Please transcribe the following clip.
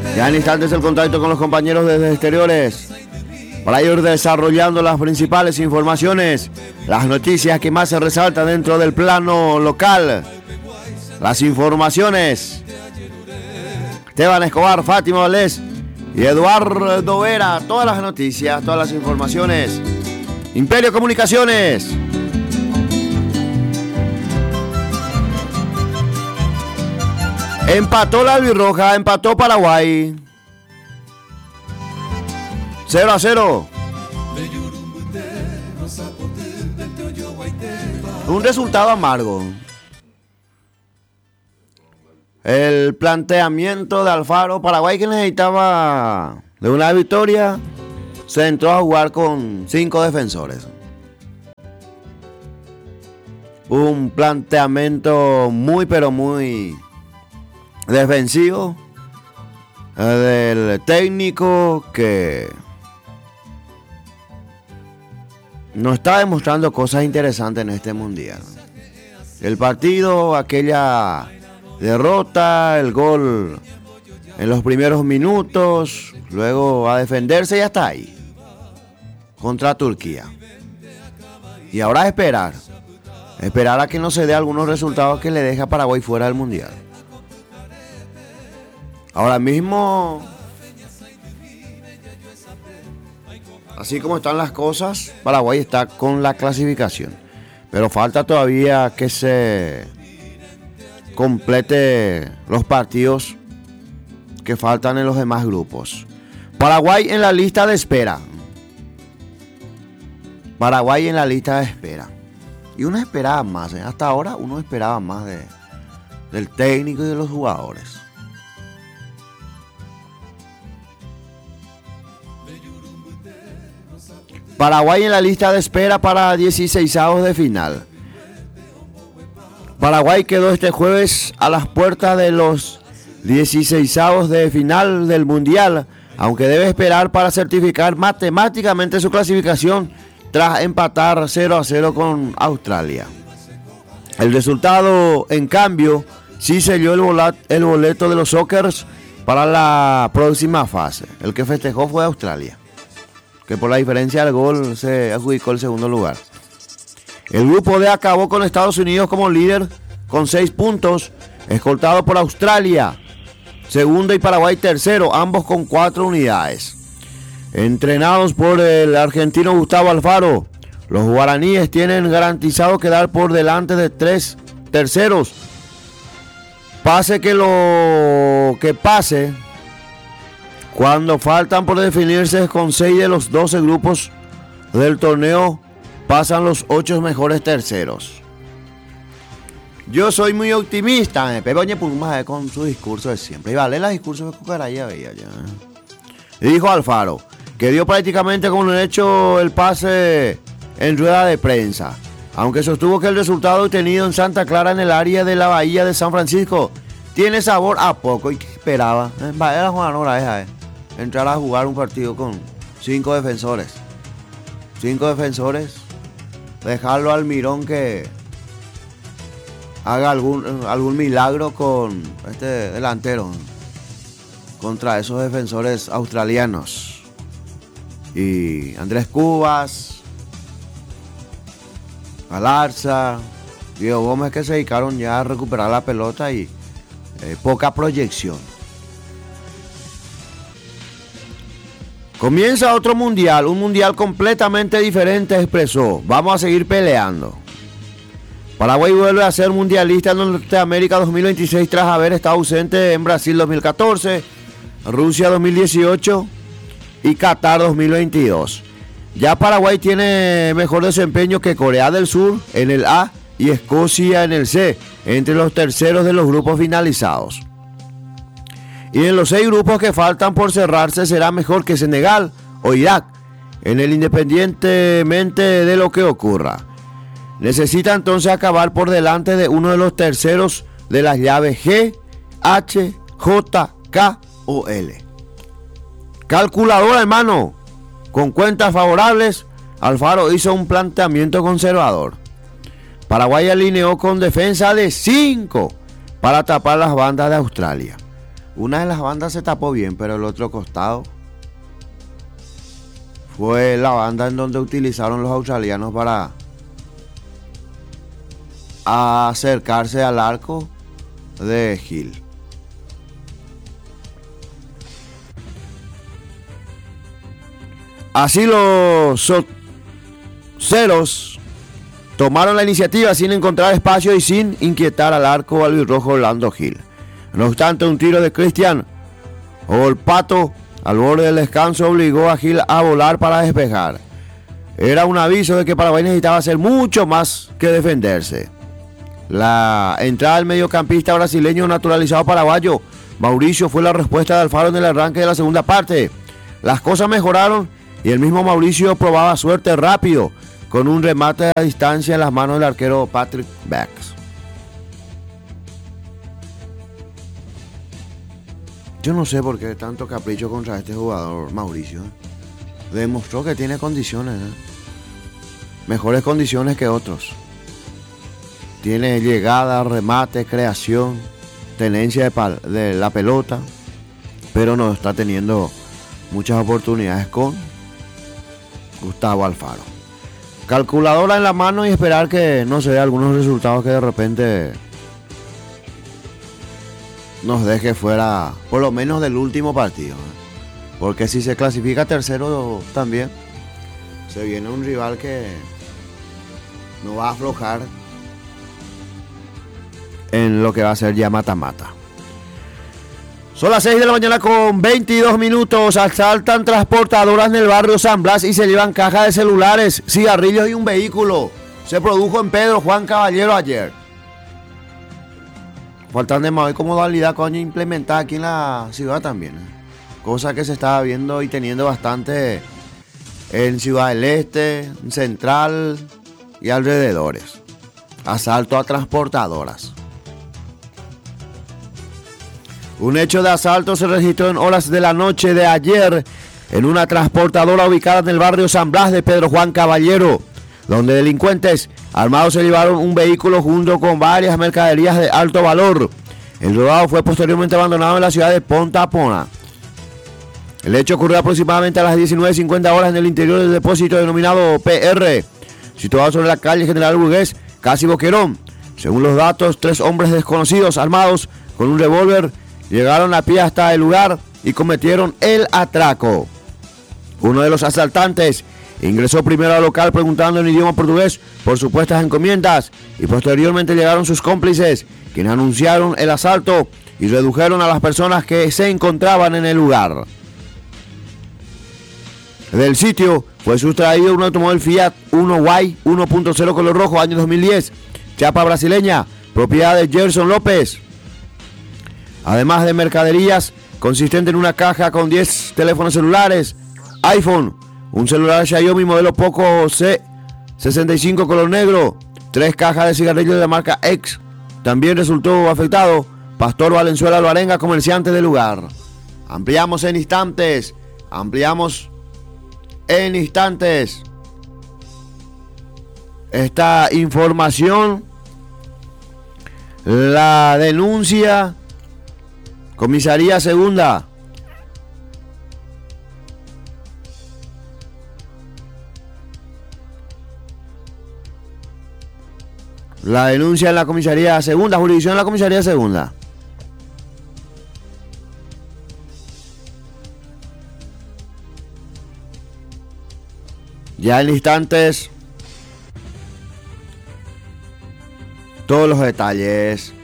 Ya en instantes el contacto con los compañeros desde exteriores para ir desarrollando las principales informaciones, las noticias que más se resaltan dentro del plano local, las informaciones. Esteban Escobar, Fátima Valdés y Eduardo Vera, todas las noticias, todas las informaciones. Imperio Comunicaciones. Empató la albirroja, empató Paraguay. 0-0. Un resultado amargo. El planteamiento de Alfaro, Paraguay, que necesitaba de una victoria, se entró a jugar con 5 defensores. Un planteamiento muy pero muy defensivo del técnico, que nos está demostrando cosas interesantes en este mundial. El partido, aquella derrota, el gol en los primeros minutos, luego a defenderse y hasta ahí contra Turquía. Y ahora esperar a que no se dé algunos resultados que le deje a Paraguay fuera del mundial. Ahora mismo, así como están las cosas, Paraguay está con la clasificación, pero falta todavía que se complete los partidos que faltan en los demás grupos. Paraguay en la lista de espera. Paraguay en la lista de espera. Y uno esperaba más, hasta ahora uno esperaba más del técnico y de los jugadores. Paraguay en la lista de espera para 16avos de final. Paraguay quedó este jueves a las puertas de los 16avos de final del Mundial, aunque debe esperar para certificar matemáticamente su clasificación tras empatar 0-0 con Australia. El resultado, en cambio, sí selló el boleto de los Sockers para la próxima fase. El que festejó fue Australia, que por la diferencia del gol se adjudicó el segundo lugar. El grupo D acabó con Estados Unidos como líder con 6 puntos, escoltado por Australia, segundo, y Paraguay tercero, ambos con 4 unidades. Entrenados por el argentino Gustavo Alfaro, los guaraníes tienen garantizado quedar por delante de 3 terceros. Pase que lo que pase, cuando faltan por definirse con 6 de los 12 grupos del torneo, pasan los 8 mejores terceros. Yo soy muy optimista, Pepe Puma con su discurso de siempre. Y vale, los discursos de Cucaraya veía ya. Y dijo Alfaro, que dio prácticamente como un hecho el pase en rueda de prensa, aunque sostuvo que el resultado obtenido en Santa Clara, en el área de la bahía de San Francisco, tiene sabor a poco. ¿Y qué esperaba? Era jugadora entrar a jugar un partido con 5 defensores. 5 defensores. Dejarlo al Mirón que haga algún milagro con este delantero contra esos defensores australianos. Y Andrés Cubas, Galarza, Diego Gómez, que se dedicaron ya a recuperar la pelota y poca proyección. Comienza otro mundial, un mundial completamente diferente, expresó. Vamos a seguir peleando. Paraguay vuelve a ser mundialista en Norteamérica 2026 tras haber estado ausente en Brasil 2014, Rusia 2018 y Qatar 2022. Ya Paraguay tiene mejor desempeño que Corea del Sur en el A y Escocia en el C, entre los terceros de los grupos finalizados. Y en los 6 grupos que faltan por cerrarse será mejor que Senegal o Irak, independientemente de lo que ocurra. Necesita entonces acabar por delante de uno de los terceros de las llaves G, H, J, K o L. Calculadora, hermano. Con cuentas favorables, Alfaro hizo un planteamiento conservador. Paraguay alineó con defensa de 5 para tapar las bandas de Australia. Una de las bandas se tapó bien, pero el otro costado fue la banda en donde utilizaron los australianos para acercarse al arco de Gil. Así los ceros tomaron la iniciativa sin encontrar espacio y sin inquietar al arco albirrojo Orlando Gil. No obstante, un tiro de Cristian Olpato al borde del descanso obligó a Gil a volar para despejar. Era un aviso de que Paraguay necesitaba hacer mucho más que defenderse. La entrada del mediocampista brasileño naturalizado paraguayo Mauricio fue la respuesta de Alfaro en el arranque de la segunda parte. Las cosas mejoraron y el mismo Mauricio probaba suerte rápido con un remate a distancia en las manos del arquero Patrick Becks. Yo no sé por qué tanto capricho contra este jugador Mauricio. Demostró que tiene condiciones, mejores condiciones que otros. Tiene llegada, remate, creación, tenencia de la pelota, pero no está teniendo muchas oportunidades con Gustavo Alfaro. Calculadora en la mano y esperar que no se dé algunos resultados que de repente nos deje fuera, por lo menos del último partido. Porque si se clasifica tercero también, se viene un rival que no va a aflojar en lo que va a ser ya mata-mata. Son las 6 de la mañana con 22 minutos. Asaltan transportadoras en el barrio San Blas y se llevan cajas de celulares, cigarrillos y un vehículo. Se produjo en Pedro Juan Caballero ayer. Faltan de más como modalidad implementada aquí en la ciudad también. Cosa que se estaba viendo y teniendo bastante en Ciudad del Este, Central y alrededores. Asalto a transportadoras. Un hecho de asalto se registró en horas de la noche de ayer en una transportadora ubicada en el barrio San Blas de Pedro Juan Caballero, donde delincuentes armados se llevaron un vehículo junto con varias mercaderías de alto valor. El robado fue posteriormente abandonado en la ciudad de Ponta Pona. El hecho ocurrió aproximadamente a las 19:50 horas en el interior del depósito denominado PR, situado sobre la calle General Burgués, casi Boquerón. Según los datos, 3 hombres desconocidos armados con un revólver llegaron a pie hasta el lugar y cometieron el atraco. Uno de los asaltantes ingresó primero al local preguntando en idioma portugués por supuestas encomiendas y posteriormente llegaron sus cómplices, quienes anunciaron el asalto y redujeron a las personas que se encontraban en el lugar. Del sitio fue sustraído un automóvil Fiat Uno Y 1.0 color rojo, año 2010, chapa brasileña, propiedad de Gerson López. Además de mercaderías, consistente en una caja con 10 teléfonos celulares, iPhone, un celular Xiaomi modelo Poco C65 color negro, 3 cajas de cigarrillos de la marca X. También resultó afectado Pastor Valenzuela Alvarenga, comerciante del lugar. Ampliamos en instantes esta información. La denuncia, Comisaría Segunda. La denuncia en la Comisaría Segunda, jurisdicción en la Comisaría Segunda. Ya en instantes, todos los detalles.